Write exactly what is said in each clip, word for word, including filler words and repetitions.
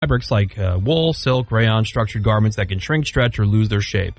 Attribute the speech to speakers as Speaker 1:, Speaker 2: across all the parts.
Speaker 1: fabrics like uh, wool, silk, rayon, structured garments that can shrink, stretch, or lose their shape.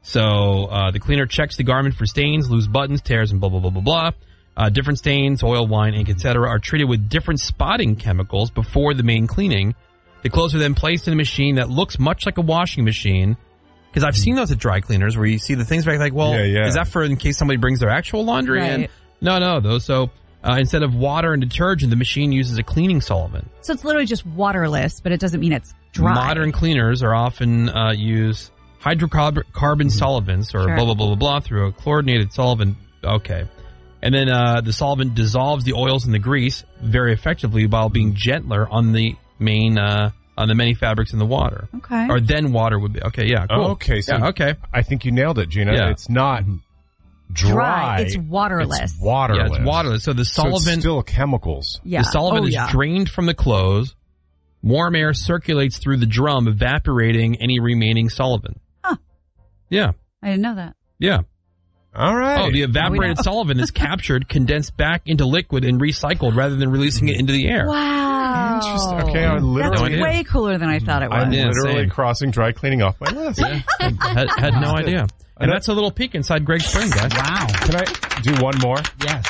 Speaker 1: So uh, the cleaner checks the garment for stains, loose buttons, tears, and blah, blah, blah, blah, blah. Uh, different stains, oil, wine, ink, et cetera are treated with different spotting chemicals before the main cleaning. The clothes are then placed in a machine that looks much like a washing machine. Because I've seen those at dry cleaners where you see the things back like, well,
Speaker 2: yeah, yeah.
Speaker 1: is that for in case somebody brings their actual laundry
Speaker 3: Right.
Speaker 1: in? No, no, those. So uh, instead of water and detergent, the machine uses a cleaning solvent.
Speaker 3: So it's literally just waterless, but it doesn't mean it's dry.
Speaker 1: Modern cleaners are often uh, use hydrocarbon solvents or
Speaker 3: Sure.
Speaker 1: blah, blah, blah, blah, blah through a chlorinated solvent. Okay. And then uh, the solvent dissolves the oils and the grease very effectively while being gentler on the main, uh, on the many fabrics in the water.
Speaker 3: Okay.
Speaker 1: Or then water would be. Okay, yeah, cool.
Speaker 2: Oh, okay, so
Speaker 1: yeah, okay.
Speaker 2: I think you nailed it, Gina.
Speaker 1: Yeah.
Speaker 2: It's not dry.
Speaker 3: Dry. It's waterless.
Speaker 2: It's waterless.
Speaker 1: Yeah, it's waterless. So the
Speaker 2: So
Speaker 1: solvent,
Speaker 2: it's still chemicals.
Speaker 3: Yeah.
Speaker 1: the solvent
Speaker 3: Oh,
Speaker 1: is
Speaker 3: yeah.
Speaker 1: drained from the clothes. Warm air circulates through the drum, evaporating any remaining solvent.
Speaker 3: Huh.
Speaker 1: Yeah,
Speaker 3: I didn't know that.
Speaker 1: yeah.
Speaker 2: All right.
Speaker 1: Oh, the evaporated
Speaker 3: know.
Speaker 1: solvent is captured, condensed back into liquid, and recycled rather than releasing it into the air.
Speaker 3: Wow.
Speaker 2: Interesting. Okay, I
Speaker 3: That's
Speaker 2: literally,
Speaker 1: idea.
Speaker 3: way cooler than I thought it was.
Speaker 2: I'm
Speaker 1: Yeah,
Speaker 2: literally
Speaker 1: same.
Speaker 2: crossing dry cleaning off my list.
Speaker 1: Yeah, had, had no idea. And that's a little peek inside Greg's Spring, guys.
Speaker 4: Wow.
Speaker 2: Can I do one more?
Speaker 4: Yes.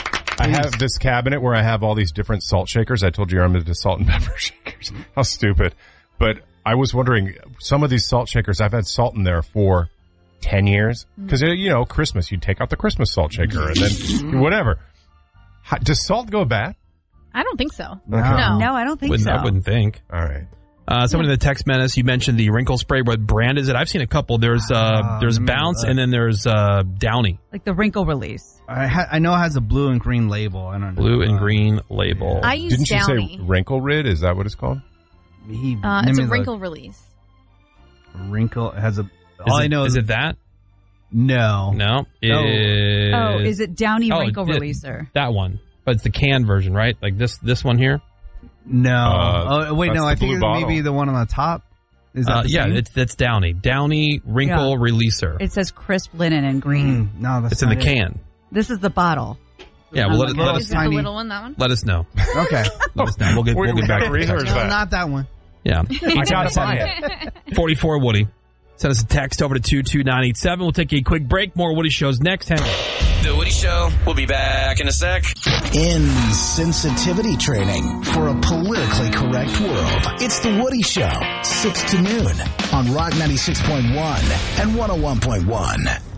Speaker 2: I have this cabinet where I have all these different salt shakers. I told you I'm into salt and pepper shakers. How stupid. But I was wondering, some of these salt shakers, I've had salt in there for ten years. Because, you know, Christmas, you take out the Christmas salt shaker and then whatever. How, does salt go bad?
Speaker 5: I don't think so.
Speaker 2: Okay.
Speaker 5: No.
Speaker 3: No, I don't think
Speaker 1: Wouldn't,
Speaker 3: so.
Speaker 1: I wouldn't think.
Speaker 2: All right.
Speaker 1: Uh, someone in the text menace, you mentioned the wrinkle spray. What brand is it? I've seen a couple. There's uh,
Speaker 4: Ah,
Speaker 1: there's
Speaker 4: remember
Speaker 1: Bounce
Speaker 4: that.
Speaker 1: and then there's uh, Downy.
Speaker 3: Like the wrinkle release.
Speaker 4: I, ha- I know it has a blue and green label. I don't know.
Speaker 1: Blue and
Speaker 4: Uh,
Speaker 1: green label.
Speaker 5: I use
Speaker 2: Didn't you
Speaker 5: Downy.
Speaker 2: say wrinkle rid? Is that what it's called?
Speaker 4: He,
Speaker 5: Uh,
Speaker 4: let
Speaker 5: it's
Speaker 4: me
Speaker 5: a
Speaker 4: look.
Speaker 5: wrinkle release.
Speaker 4: Wrinkle it has a.
Speaker 1: Is
Speaker 4: All
Speaker 1: it,
Speaker 4: I know
Speaker 1: is
Speaker 4: is
Speaker 1: it that?
Speaker 4: no.
Speaker 1: No.
Speaker 4: No.
Speaker 1: It-
Speaker 3: Oh, is it Downy
Speaker 1: Oh,
Speaker 3: wrinkle
Speaker 1: it-
Speaker 3: releaser?
Speaker 1: that one? But it's the canned version, right? Like this this one here.
Speaker 4: No.
Speaker 2: Uh,
Speaker 4: oh, wait,
Speaker 2: that's
Speaker 4: no.
Speaker 2: the
Speaker 4: I think
Speaker 2: blue
Speaker 4: it's
Speaker 2: bottle.
Speaker 4: maybe the one on the top. Is that
Speaker 1: Uh,
Speaker 4: the
Speaker 1: yeah,
Speaker 4: same?
Speaker 1: it's that's Downy. Downy wrinkle
Speaker 3: Yeah.
Speaker 1: releaser.
Speaker 3: It says crisp linen and green.
Speaker 4: Mm, no, that's
Speaker 1: It's in the
Speaker 4: not it.
Speaker 1: can.
Speaker 3: This is the bottle.
Speaker 1: Yeah, well, let,
Speaker 3: Um,
Speaker 1: it, let
Speaker 4: Oh,
Speaker 1: us
Speaker 5: Is it
Speaker 4: tiny.
Speaker 5: the little one, that one?
Speaker 1: let us know.
Speaker 4: Okay.
Speaker 1: Let us know. We'll get
Speaker 2: We-
Speaker 1: we'll
Speaker 2: we
Speaker 1: get back
Speaker 2: gotta
Speaker 1: to the
Speaker 2: research
Speaker 1: text.
Speaker 4: no,
Speaker 2: that.
Speaker 4: not that one.
Speaker 1: Yeah,
Speaker 2: I gotta buy it.
Speaker 1: forty-four Woody. Send us a text over to two two nine eight seven. We'll take a quick break. More Woody shows next. Hang on.
Speaker 6: The Woody Show. We'll be back in a sec.
Speaker 7: Insensitivity training for a politically correct world. It's The Woody Show, six to noon on Rock ninety-six point one and one oh one point one.